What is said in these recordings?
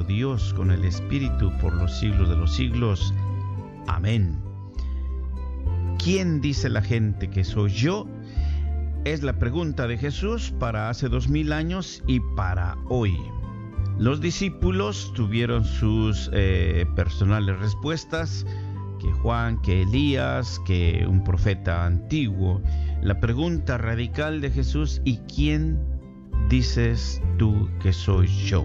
Dios con el Espíritu por los siglos de los siglos. Amén. ¿Quién dice la gente que soy yo? Es la pregunta de Jesús para hace 2000 años y para hoy. Los discípulos tuvieron sus personales respuestas, que Juan, que Elías, que un profeta antiguo. La pregunta radical de Jesús: ¿y quién dices tú que soy yo?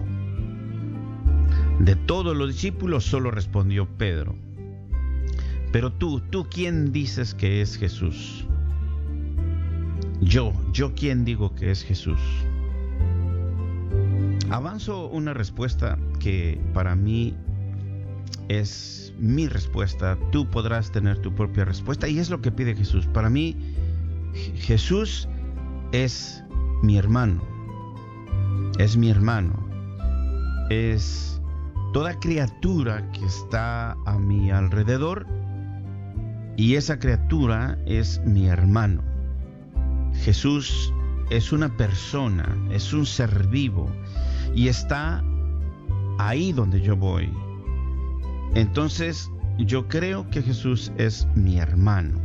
De todos los discípulos solo respondió Pedro. Pero tú ¿quién dices que es Jesús? Yo ¿quién digo que es Jesús? Avanzo una respuesta que para mí es mi respuesta. Tú podrás tener tu propia respuesta y es lo que pide Jesús. Para mí, Jesús es mi hermano. Es mi hermano. Es toda criatura que está a mi alrededor y esa criatura es mi hermano. Jesús es una persona, es un ser vivo y está ahí donde yo voy. Entonces, yo creo que Jesús es mi hermano.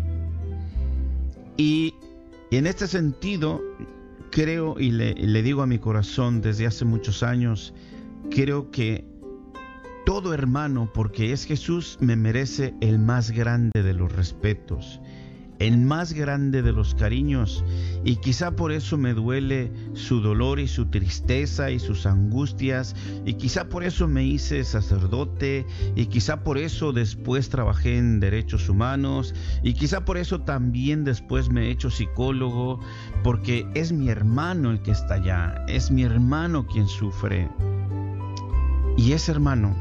Y en este sentido, creo y le digo a mi corazón desde hace muchos años, creo que todo hermano, porque es Jesús, me merece el más grande de los respetos, el más grande de los cariños, y quizá por eso me duele su dolor y su tristeza y sus angustias, y quizá por eso me hice sacerdote, y quizá por eso después trabajé en derechos humanos, y quizá por eso también después me he hecho psicólogo, porque es mi hermano el que está allá, es mi hermano quien sufre. Y ese hermano,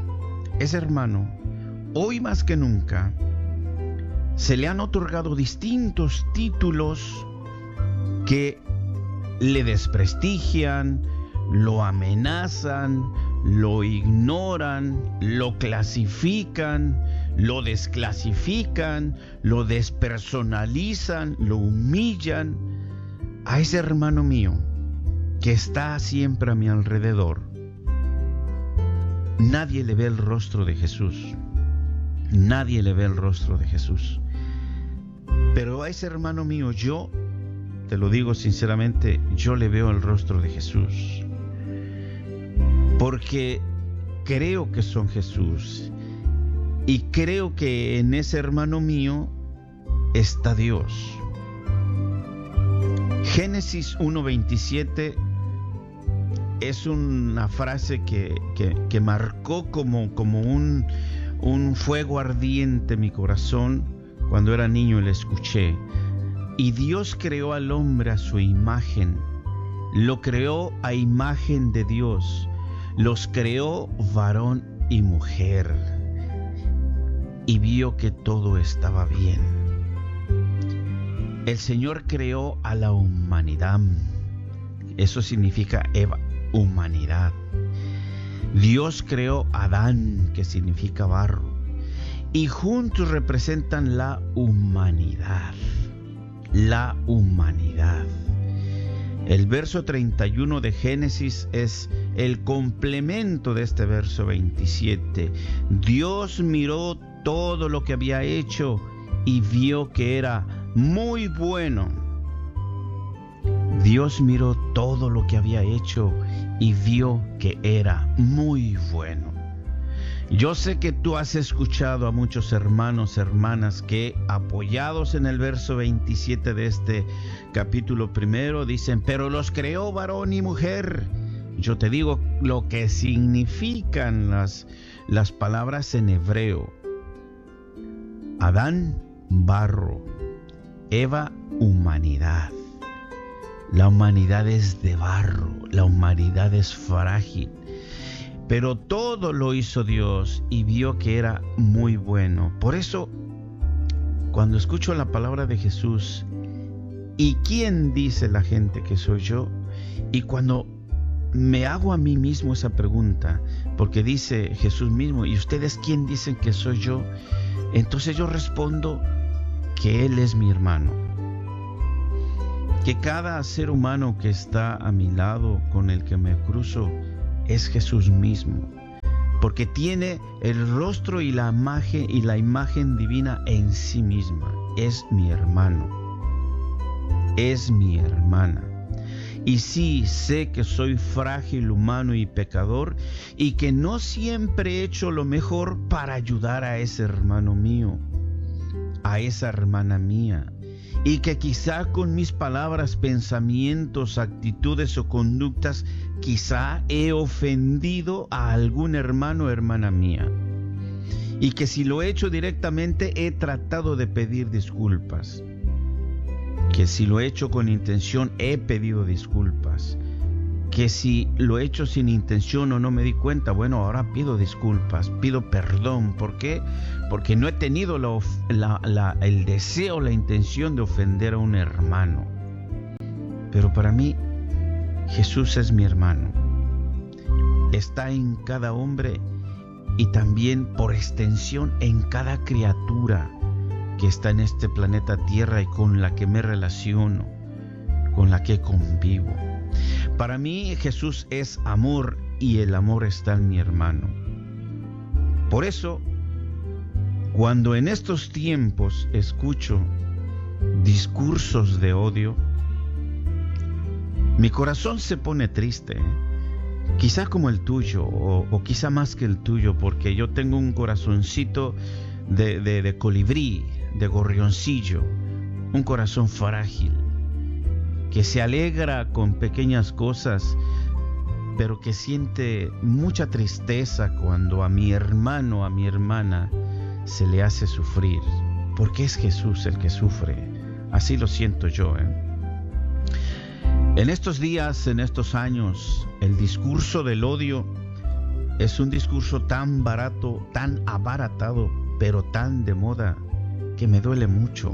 hoy más que nunca, se le han otorgado distintos títulos que le desprestigian, lo amenazan, lo ignoran, lo clasifican, lo desclasifican, lo despersonalizan, lo humillan. A ese hermano mío que está siempre a mi alrededor, nadie le ve el rostro de Jesús. Nadie le ve el rostro de Jesús. Pero a ese hermano mío, yo, te lo digo sinceramente, yo le veo el rostro de Jesús. Porque creo que son Jesús. Y creo que en ese hermano mío está Dios. Génesis 1:27 es una frase que marcó como un fuego ardiente en mi corazón cuando era niño y la escuché. Y Dios creó al hombre a su imagen, lo creó a imagen de Dios, los creó varón y mujer, y vio que todo estaba bien. El Señor creó a la humanidad, eso significa humanidad. Dios creó a Adán, que significa barro, y juntos representan la humanidad. La humanidad. El verso 31 de Génesis es el complemento de este verso 27. Dios miró todo lo que había hecho y vio que era muy bueno. Dios miró todo lo que había hecho y vio que era muy bueno. Yo sé que tú has escuchado a muchos hermanos, hermanas que, apoyados en el verso 27 de este capítulo primero, dicen, pero los creó varón y mujer. Yo te digo lo que significan las palabras en hebreo. Adán, barro. Eva, humanidad. La humanidad es de barro, la humanidad es frágil. Pero todo lo hizo Dios y vio que era muy bueno. Por eso, cuando escucho la palabra de Jesús, ¿y quién dice la gente que soy yo? Y cuando me hago a mí mismo esa pregunta, porque dice Jesús mismo, ¿y ustedes quién dicen que soy yo? Entonces yo respondo que Él es mi hermano. Que cada ser humano que está a mi lado, con el que me cruzo, es Jesús mismo. porque tiene el rostro y la imagen divina en sí misma. Es mi hermano, es mi hermana. Y sí, sé que soy frágil, humano y pecador, y que no siempre he hecho lo mejor para ayudar a ese hermano mío, a esa hermana mía, y que quizá con mis palabras, pensamientos, actitudes o conductas, quizá he ofendido a algún hermano o hermana mía, y que si lo he hecho directamente he tratado de pedir disculpas, que si lo he hecho con intención he pedido disculpas, que si lo he hecho sin intención o no me di cuenta, bueno, ahora pido disculpas, pido perdón. ¿Por qué? Porque no he tenido el deseo, la intención de ofender a un hermano. Pero para mí, Jesús es mi hermano. Está en cada hombre y también por extensión en cada criatura que está en este planeta Tierra y con la que me relaciono, con la que convivo. Para mí Jesús es amor y el amor está en mi hermano. Por eso, cuando en estos tiempos escucho discursos de odio, mi corazón se pone triste, quizá como el tuyo o quizá más que el tuyo, porque yo tengo un corazoncito de colibrí, de gorrioncillo, un corazón frágil, que se alegra con pequeñas cosas, pero que siente mucha tristeza cuando a mi hermano, a mi hermana, se le hace sufrir, porque es Jesús el que sufre. Así lo siento yo, En estos días, en estos años, el discurso del odio es un discurso tan barato, tan abaratado, pero tan de moda, que me duele mucho,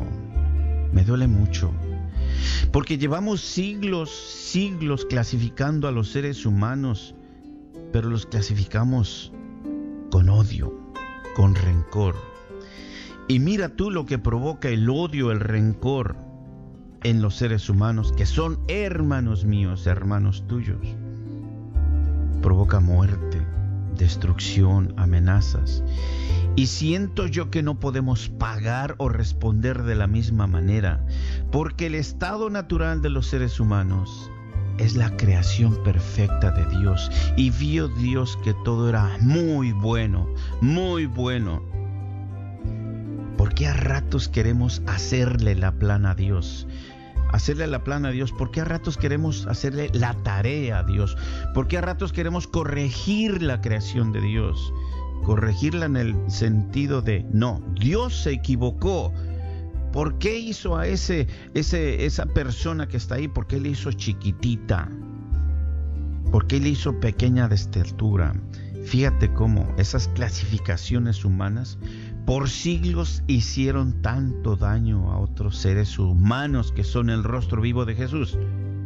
porque llevamos siglos clasificando a los seres humanos, pero los clasificamos con odio, con rencor. Y mira tú lo que provoca el odio, el rencor en los seres humanos, que son hermanos míos, hermanos tuyos. Provoca muerte, destrucción, amenazas. Y siento yo que no podemos pagar o responder de la misma manera, porque el estado natural de los seres humanos es la creación perfecta de Dios. Y vio Dios que todo era muy bueno, muy bueno. ¿Por qué a ratos queremos hacerle la plana a Dios? Hacerle la plana a Dios. ¿Por qué a ratos queremos hacerle la tarea a Dios? ¿Por qué a ratos queremos corregir la creación de Dios? Corregirla en el sentido de, no, Dios se equivocó. ¿Por qué hizo a esa persona que está ahí? ¿Por qué le hizo chiquitita? ¿Por qué le hizo pequeña de estatura? Fíjate cómo esas clasificaciones humanas por siglos hicieron tanto daño a otros seres humanos que son el rostro vivo de Jesús.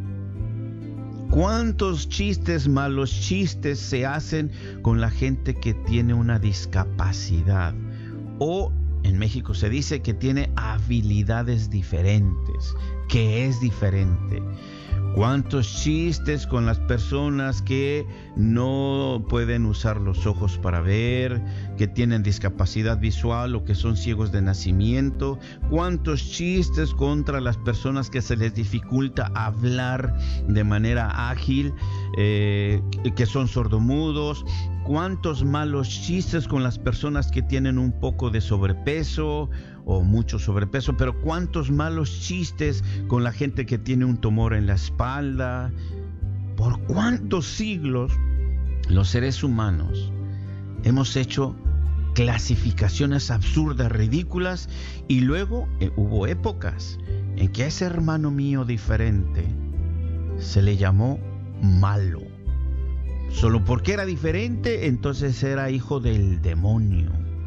¿Cuántos malos chistes se hacen con la gente que tiene una discapacidad? O en México se dice que tiene habilidades diferentes, que es diferente. ¿Cuántos chistes con las personas que no pueden usar los ojos para ver, que tienen discapacidad visual o que son ciegos de nacimiento? ¿Cuántos chistes contra las personas que se les dificulta hablar de manera ágil, que son sordomudos? ¿Cuántos malos chistes con las personas que tienen un poco de sobrepeso o mucho sobrepeso? Pero ¿cuántos malos chistes con la gente que tiene un tumor en la espalda? ¿Por cuántos siglos los seres humanos hemos hecho clasificaciones absurdas, ridículas? Y luego hubo épocas en que a ese hermano mío diferente se le llamó malo. Solo porque era diferente, entonces era hijo del demonio.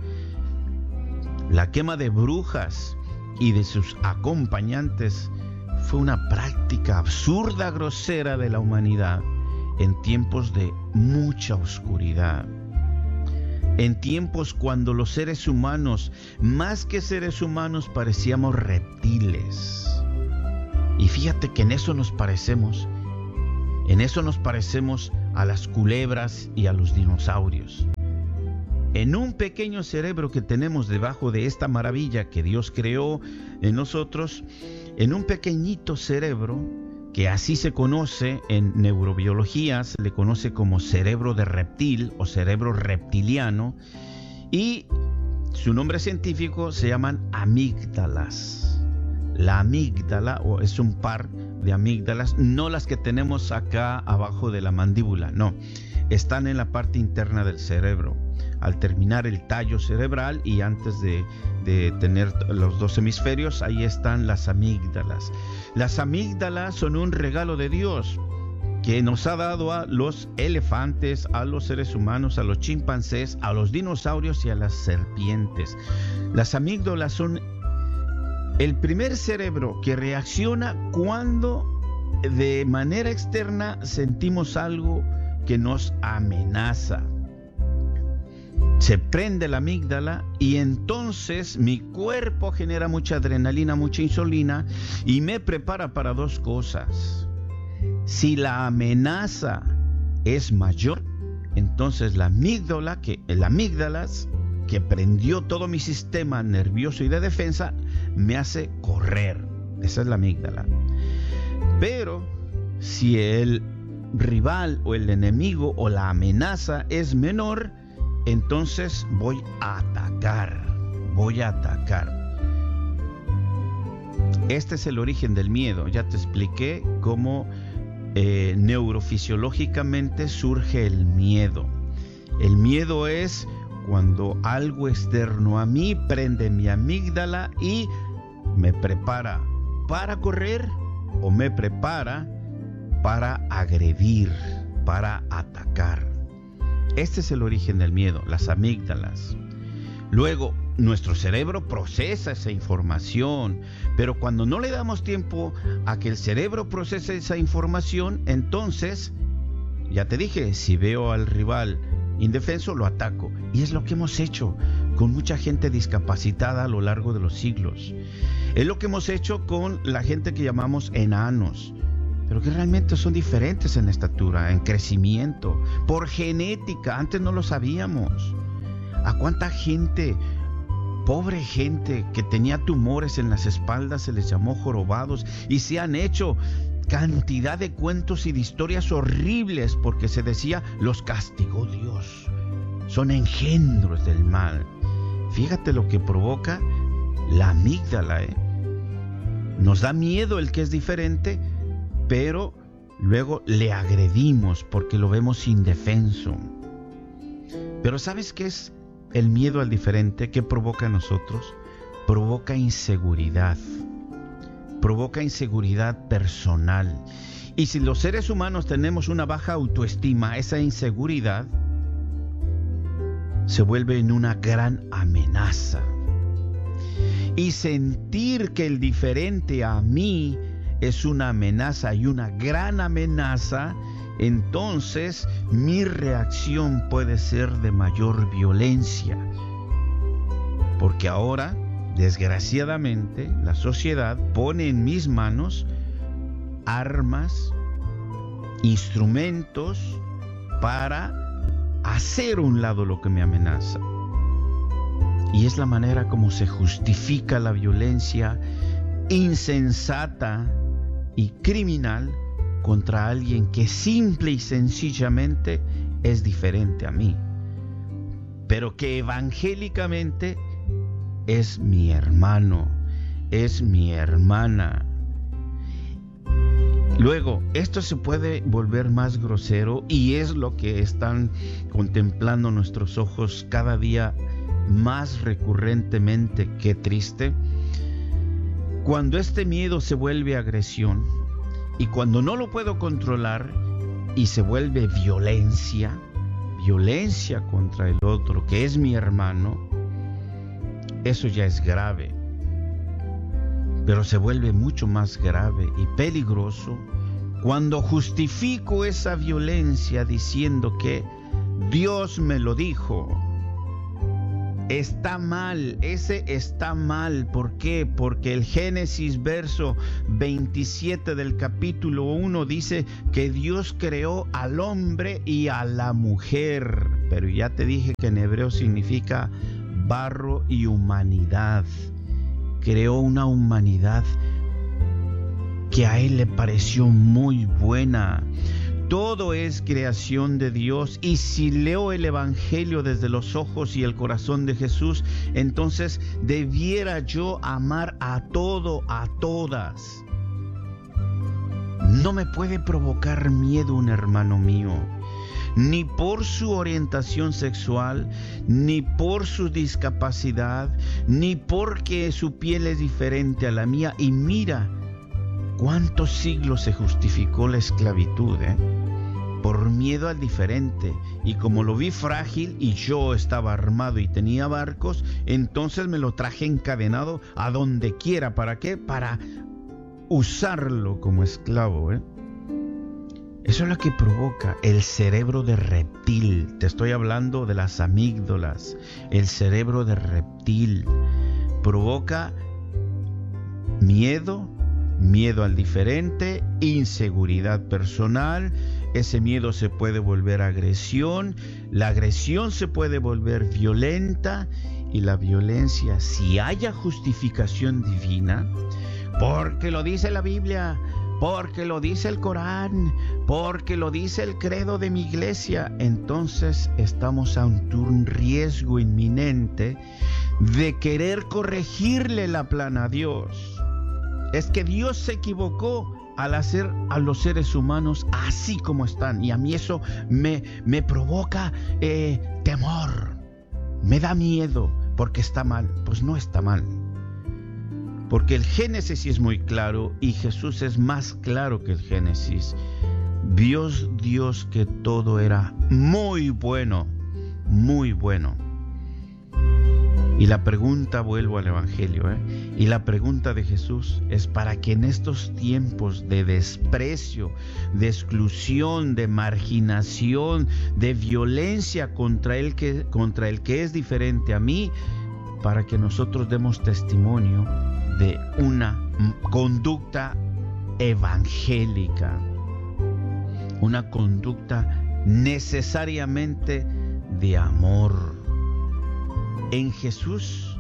La quema de brujas y de sus acompañantes fue una práctica absurda, grosera de la humanidad en tiempos de mucha oscuridad. En tiempos cuando los seres humanos, más que seres humanos, parecíamos reptiles. Y fíjate que en eso nos parecemos a las culebras y a los dinosaurios. en un pequeño cerebro que tenemos debajo de esta maravilla que Dios creó en nosotros, en un pequeñito cerebro, que así se conoce en neurobiología, se le conoce como cerebro de reptil o cerebro reptiliano, y su nombre científico se llaman amígdalas. La amígdala es un par de amígdalas, no las que tenemos acá abajo de la mandíbula, no, están en la parte interna del cerebro. Al terminar el tallo cerebral y antes de tener los dos hemisferios, ahí están las amígdalas. Las amígdalas son un regalo de Dios que nos ha dado a los elefantes, a los seres humanos, a los chimpancés, a los dinosaurios y a las serpientes. Las amígdalas son el primer cerebro que reacciona cuando de manera externa sentimos algo que nos amenaza. Se prende la amígdala y entonces mi cuerpo genera mucha adrenalina, mucha insulina y me prepara para dos cosas. Si la amenaza es mayor, entonces la amígdala, que prendió todo mi sistema nervioso y de defensa, me hace correr. Esa es la amígdala. Pero si el rival o el enemigo o la amenaza es menor, entonces voy a atacar. Este es el origen del miedo. Ya te expliqué cómo neurofisiológicamente surge el miedo. El miedo es cuando algo externo a mí prende mi amígdala y me prepara para correr o me prepara para agredir, para atacar. Este es el origen del miedo, las amígdalas. Luego, nuestro cerebro procesa esa información, pero cuando no le damos tiempo a que el cerebro procese esa información, entonces, ya te dije, si veo al rival indefenso, lo ataco. Y es lo que hemos hecho con mucha gente discapacitada a lo largo de los siglos. Es lo que hemos hecho con la gente que llamamos enanos, pero que realmente son diferentes en estatura, en crecimiento, por genética. Antes no lo sabíamos. ¿A cuánta gente, pobre gente, que tenía tumores en las espaldas se les llamó jorobados? Y se han hecho cantidad de cuentos y de historias horribles porque se decía, los castigó Dios. Son engendros del mal. Fíjate lo que provoca la amígdala. Nos da miedo el que es diferente, pero luego le agredimos porque lo vemos indefenso. Pero ¿sabes qué es el miedo al diferente? ¿Qué provoca en nosotros? Provoca inseguridad. Provoca inseguridad personal. Y si los seres humanos tenemos una baja autoestima, esa inseguridad se vuelve en una gran amenaza. Y sentir que el diferente a mí es una amenaza y una gran amenaza, entonces mi reacción puede ser de mayor violencia. Porque ahora, desgraciadamente, la sociedad pone en mis manos armas, instrumentos para hacer a un lado lo que me amenaza. Y es la manera como se justifica la violencia insensata y criminal contra alguien que simple y sencillamente es diferente a mí, pero que evangélicamente es mi hermano, es mi hermana. Luego, esto se puede volver más grosero y es lo que están contemplando nuestros ojos cada día más recurrentemente. Qué triste. Cuando este miedo se vuelve agresión y cuando no lo puedo controlar y se vuelve violencia contra el otro, que es mi hermano, eso ya es grave. Pero se vuelve mucho más grave y peligroso cuando justifico esa violencia diciendo que Dios me lo dijo. está mal, ese está mal. ¿Por qué? Porque el Génesis verso 27 del capítulo 1 dice que Dios creó al hombre y a la mujer. Pero ya te dije que en hebreo significa barro y humanidad. Creó una humanidad que a él le pareció muy buena. Todo es creación de Dios, y si leo el Evangelio desde los ojos y el corazón de Jesús, entonces debiera yo amar a todo, a todas. No me puede provocar miedo un hermano mío, ni por su orientación sexual, ni por su discapacidad, ni porque su piel es diferente a la mía. Y mira cuántos siglos se justificó la esclavitud, por miedo al diferente. Y como lo vi frágil y yo estaba armado y tenía barcos, entonces me lo traje encadenado a donde quiera. ¿Para qué? Para usarlo como esclavo, Eso es lo que provoca el cerebro de reptil. Te estoy hablando de las amígdalas. El cerebro de reptil provoca miedo al diferente, inseguridad personal. Ese miedo se puede volver agresión, la agresión se puede volver violenta, y la violencia, si haya justificación divina, porque lo dice la Biblia, porque lo dice el Corán, porque lo dice el credo de mi iglesia, entonces estamos ante un riesgo inminente de querer corregirle la plana a Dios. Es que Dios se equivocó al hacer a los seres humanos así como están, y a mí eso me provoca temor, me da miedo, porque está mal. Pues no está mal, porque el Génesis sí es muy claro, y Jesús es más claro que el Génesis. Dios que todo era muy bueno, muy bueno. Y la pregunta, vuelvo al Evangelio, y la pregunta de Jesús es para que en estos tiempos de desprecio, de exclusión, de marginación, de violencia contra el que es diferente a mí, para que nosotros demos testimonio de una conducta evangélica, una conducta necesariamente de amor. En Jesús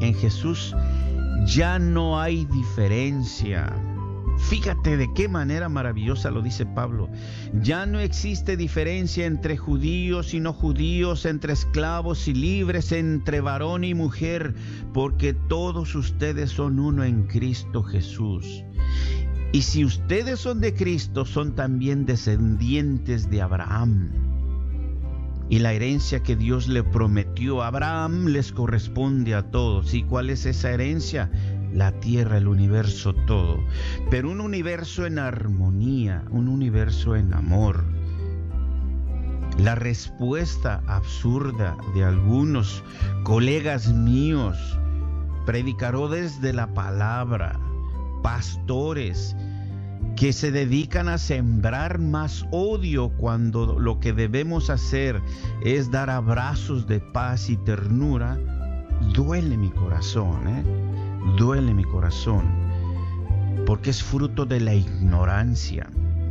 ya no hay diferencia. Fíjate de qué manera maravillosa lo dice Pablo. Ya no existe diferencia entre judíos y no judíos, entre esclavos y libres, entre varón y mujer, porque todos ustedes son uno en Cristo Jesús. Y si ustedes son de Cristo, son también descendientes de Abraham. Y la herencia que Dios le prometió a Abraham les corresponde a todos. ¿Y cuál es esa herencia? La tierra, el universo, todo. Pero un universo en armonía, un universo en amor. La respuesta absurda de algunos colegas míos, predicadores de la palabra, pastores, que se dedican a sembrar más odio cuando lo que debemos hacer es dar abrazos de paz y ternura, duele mi corazón, duele mi corazón, porque es fruto de la ignorancia.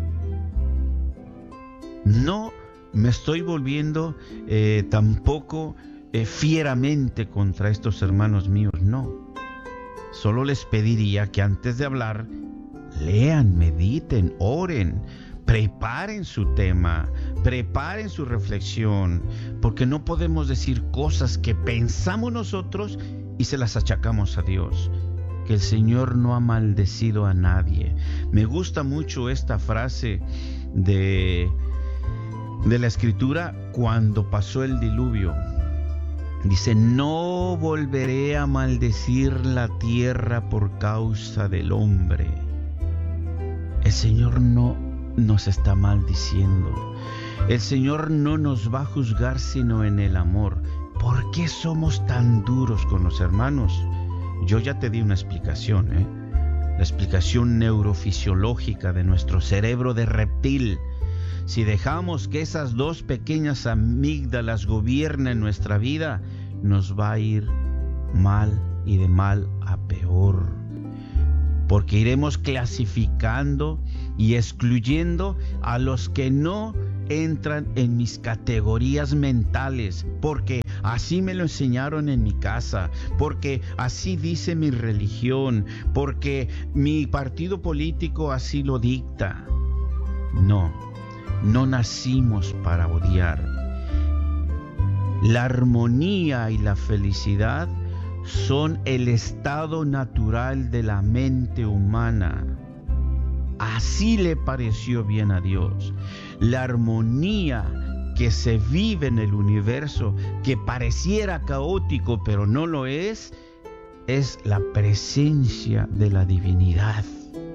No me estoy volviendo tampoco fieramente contra estos hermanos míos, no. Solo les pediría que antes de hablar lean, mediten, oren, preparen su tema, preparen su reflexión, porque no podemos decir cosas que pensamos nosotros y se las achacamos a Dios. Que el Señor no ha maldecido a nadie. Me gusta mucho esta frase de la Escritura cuando pasó el diluvio. Dice: no volveré a maldecir la tierra por causa del hombre. El Señor no nos está maldiciendo. El Señor no nos va a juzgar sino en el amor. ¿Por qué somos tan duros con los hermanos? Yo ya te di una explicación, la explicación neurofisiológica de nuestro cerebro de reptil. Si dejamos que esas dos pequeñas amígdalas gobiernen nuestra vida, nos va a ir mal y de mal a peor, porque iremos clasificando y excluyendo a los que no entran en mis categorías mentales, porque así me lo enseñaron en mi casa, porque así dice mi religión, porque mi partido político así lo dicta. No nacimos para odiar. La armonía y la felicidad son el estado natural de la mente humana. Así le pareció bien a Dios. La armonía que se vive en el universo, que pareciera caótico pero no lo es la presencia de la divinidad.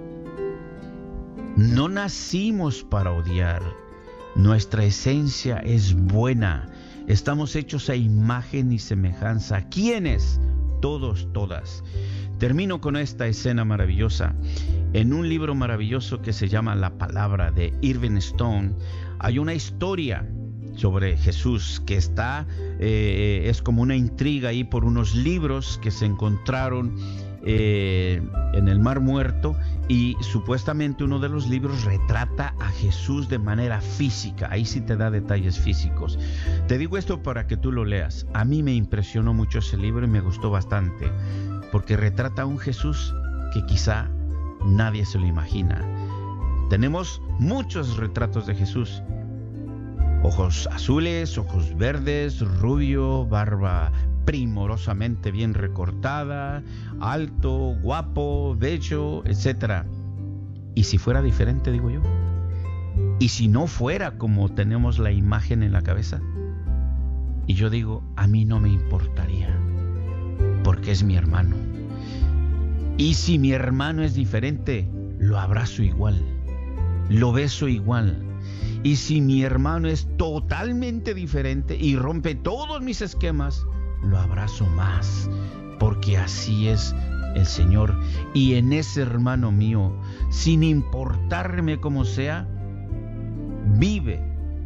No nacimos para odiar. Nuestra esencia es buena. Estamos hechos a imagen y semejanza. ¿Quiénes? Todos, todas. Termino con esta escena maravillosa. En un libro maravilloso que se llama La Palabra, de Irving Stone, hay una historia sobre Jesús que es como una intriga ahí por unos libros que se encontraron en el Mar Muerto, y supuestamente uno de los libros retrata a Jesús de manera física. Ahí sí te da detalles físicos. Te digo esto para que tú lo leas. A mí me impresionó mucho ese libro y me gustó bastante, porque retrata a un Jesús que quizá nadie se lo imagina. Tenemos muchos retratos de Jesús: ojos azules, ojos verdes, rubio, barba primorosamente bien recortada, alto, guapo, bello, etc. ¿Y si fuera diferente, digo yo? ¿Y si no fuera como tenemos la imagen en la cabeza? Y yo digo, a mí no me importaría, porque es mi hermano. Y si mi hermano es diferente, lo abrazo igual, lo beso igual. Y si mi hermano es totalmente diferente y rompe todos mis esquemas, lo abrazo más, porque así es el Señor. Y en ese hermano mío, sin importarme cómo sea, vive,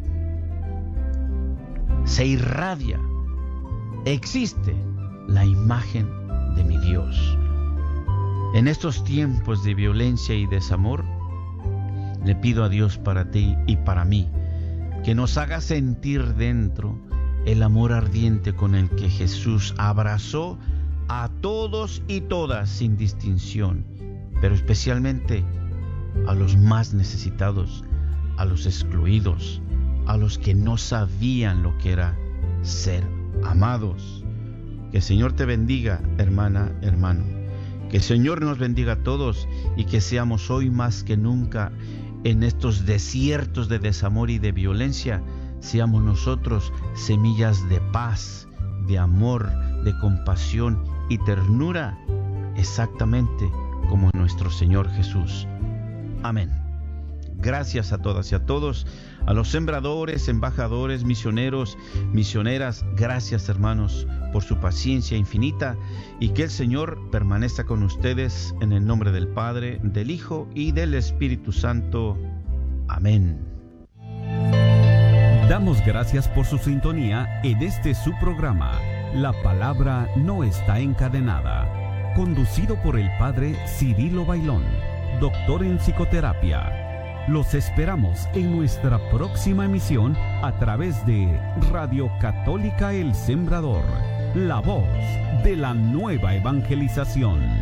se irradia, existe la imagen de mi Dios. En estos tiempos de violencia y desamor, le pido a Dios para ti y para mí que nos haga sentir dentro el amor ardiente con el que Jesús abrazó a todos y todas sin distinción, pero especialmente a los más necesitados, a los excluidos, a los que no sabían lo que era ser amados. Que el Señor te bendiga, hermana, hermano. Que el Señor nos bendiga a todos y que seamos hoy más que nunca, en estos desiertos de desamor y de violencia, seamos nosotros semillas de paz, de amor, de compasión y ternura, exactamente como nuestro Señor Jesús. Amén. Gracias a todas y a todos, a los sembradores, embajadores, misioneros, misioneras. Gracias, hermanos, por su paciencia infinita, y que el Señor permanezca con ustedes en el nombre del Padre, del Hijo y del Espíritu Santo. Amén. Damos gracias por su sintonía en este su programa, La Palabra No Está Encadenada, conducido por el Padre Cirilo Bailón, doctor en psicoterapia. Los esperamos en nuestra próxima emisión a través de Radio Católica El Sembrador, la voz de la nueva evangelización.